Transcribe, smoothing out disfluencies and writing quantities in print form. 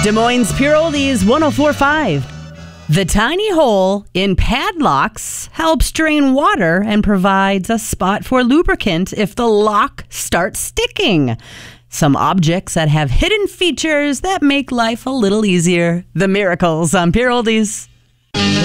Des Moines Pure Oldies 104.5. The tiny hole in padlocks helps drain water and provides a spot for lubricant if the lock starts sticking. Some objects that have hidden features that make life a little easier. The Miracles on Pure Oldies.